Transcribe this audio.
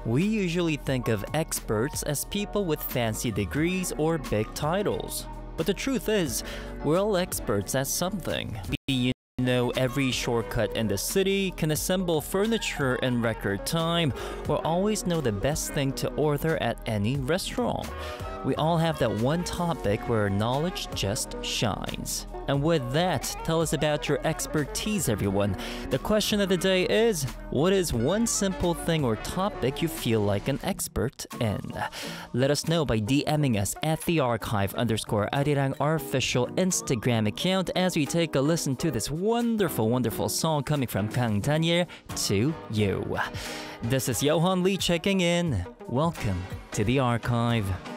We usually think of experts as people with fancy degrees or big titles. But the truth is, we're all experts at something. You know every shortcut in the city, can assemble furniture in record time, or always know the best thing to order at any restaurant. We all have that one topic where knowledge just shines. And with that, tell us about your expertise, everyone. The question of the day is, what is one simple thing or topic you feel like an expert in? Let us know by DMing us at @thearchive_arirang, our official Instagram account, as we take a listen to this wonderful, wonderful song coming from Kang Daniel, To You. This is Johan Lee checking in. Welcome to the archive.